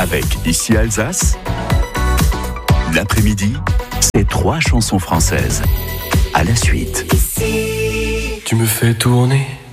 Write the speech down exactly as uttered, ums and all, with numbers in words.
Avec Ici Alsace, l'après-midi, c'est trois chansons françaises. À la suite. Tu me fais tourner